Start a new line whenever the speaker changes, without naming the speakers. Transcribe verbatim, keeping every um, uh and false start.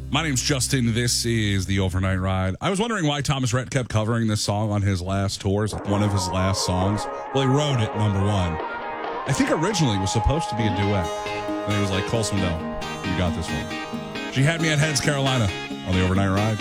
My name's Justin. This is the Overnight Ride. I was wondering why Thomas Rhett kept covering this song on his last tours, one of his last songs. Well, he wrote it, number one. I think originally it was supposed to be a duet. And he was like, Cole Swindell, you got this one. She had me at Heads, Carolina on the Overnight Ride.